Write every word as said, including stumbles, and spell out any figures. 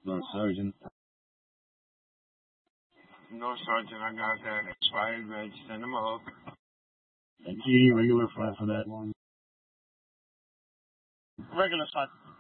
No, Sergeant. No, Sergeant, I got that expired reg. Send them up. And T D regular flat for that one. Regular flat.